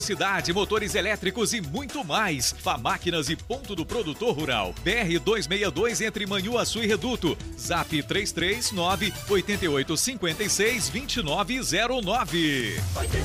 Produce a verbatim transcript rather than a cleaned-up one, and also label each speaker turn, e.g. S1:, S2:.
S1: Cidade, motores elétricos e muito mais. Famáquinas e ponto do produtor rural. B R duzentos e sessenta e dois entre Manhuaçu e Reduto. Zap três três nove, oito oito cinco seis, dois nove zero nove.